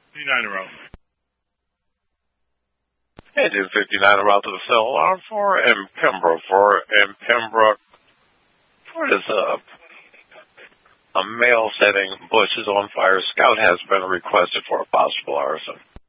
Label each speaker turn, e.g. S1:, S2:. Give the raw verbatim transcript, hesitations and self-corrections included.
S1: fifty-nine around.
S2: Engine fifty-nine around to the cell alarm for in Pembroke. For in Pembroke, what is up? A male setting bushes on fire. Scout has been requested for a possible arson.